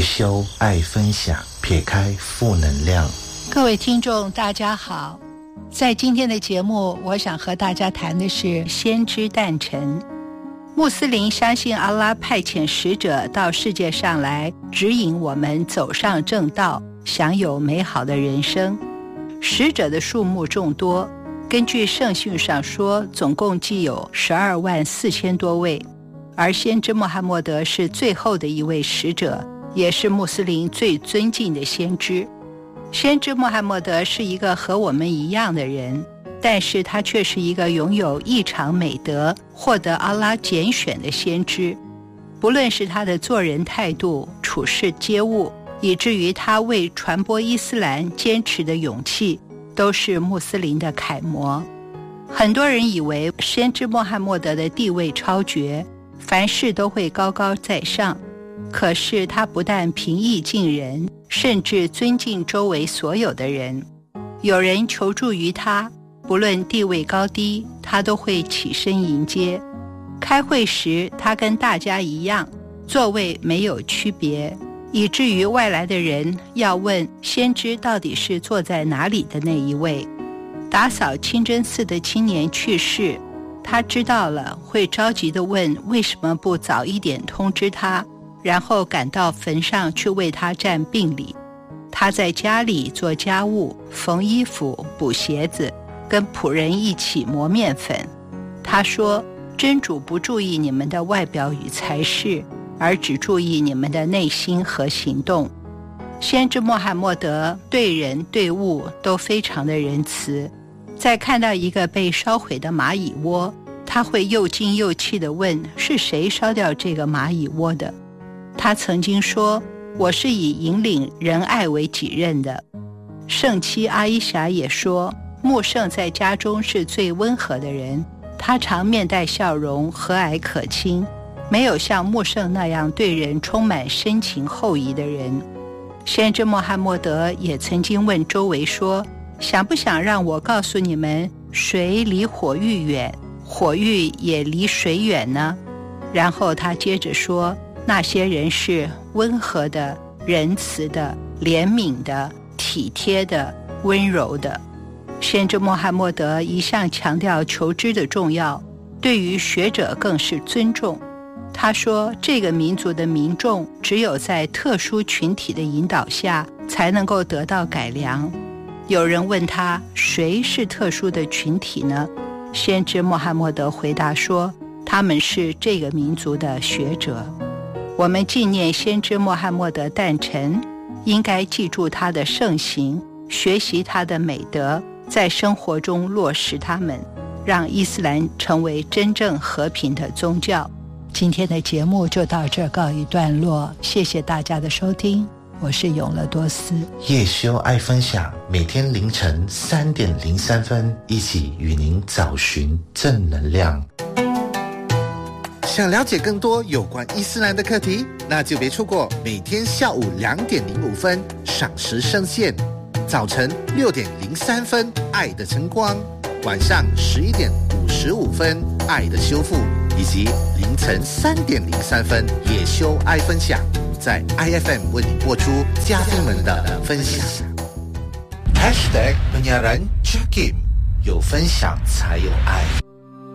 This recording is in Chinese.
修爱分享，撇开负能量。 各位听众大家好，在今天的节目，我想和大家谈的是先知诞辰。穆斯林相信阿拉派遣使者到世界上来，指引我们走上正道，享有美好的人生。使者的数目众多，根据圣训上说，总共计有12万4千多位，而先知穆罕默德是最后的一位使者，也是穆斯林最尊敬的先知。先知穆罕默德是一个和我们一样的人，但是他却是一个拥有异常美德、获得阿拉拣选的先知。不论是他的做人态度、处事接物，以至于他为传播伊斯兰坚持的勇气，都是穆斯林的楷模。很多人以为先知穆罕默德的地位超绝，凡事都会高高在上，可是他不但平易近人，甚至尊敬周围所有的人。有人求助于他，不论地位高低，他都会起身迎接。开会时，他跟大家一样，座位没有区别，以至于外来的人要问先知到底是坐在哪里的那一位。打扫清真寺的青年去世，他知道了，会着急地问为什么不早一点通知他，然后赶到坟上去为他站病礼。他在家里做家务、缝衣服、补鞋子，跟仆人一起磨面粉。他说，真主不注意你们的外表与才识，而只注意你们的内心和行动。先知穆罕默德对人对物都非常的仁慈，在看到一个被烧毁的蚂蚁窝，他会又惊又气地问，是谁烧掉这个蚂蚁窝的？他曾经说，我是以引领仁爱为己任的。圣妻阿伊霞也说，穆圣在家中是最温和的人，他常面带笑容，和蔼可亲，没有像穆圣那样对人充满深情厚谊的人。先知穆罕默德也曾经问周围说，想不想让我告诉你们，水离火域远，火域也离水远呢？然后他接着说，那些人是温和的、仁慈的、怜悯的、体贴的、温柔的。先知穆罕默德一向强调求知的重要，对于学者更是尊重。他说，这个民族的民众只有在特殊群体的引导下，才能够得到改良。有人问他，谁是特殊的群体呢？先知穆罕默德回答说，他们是这个民族的学者。我们纪念先知穆罕默德诞辰，应该记住他的盛行，学习他的美德，在生活中落实他们，让伊斯兰成为真正和平的宗教。今天的节目就到这儿告一段落，谢谢大家的收听，我是永乐多斯。 叶修爱分享，每天凌晨3点03分，一起与您找寻正能量。想了解更多有关伊斯兰的课题，那就别错过每天下午2点05分赏识圣线，早晨6点03分爱的晨光，晚上11点55分爱的修复，以及凌晨3点03分叶修爱分享，在 IFM 为你播出嘉宾们的分享。#penyiaran Jakim， 有分享才有爱。